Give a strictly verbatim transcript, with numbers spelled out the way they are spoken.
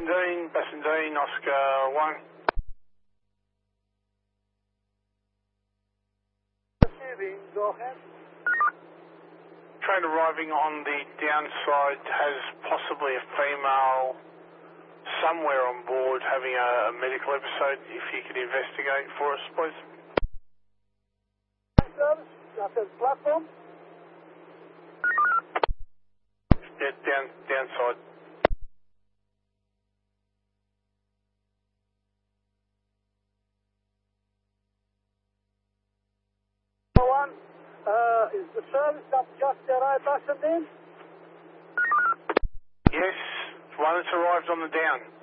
Bassendean, Bassendean, Oscar one. Receiving, go ahead. Train arriving on the downside has possibly a female somewhere on board having a, a medical episode. If you could investigate for us, please. Service, that's the platform. Yeah, down, downside. One, uh, is the service that just arrived, Bassendean? Yes, one that's arrived on the down.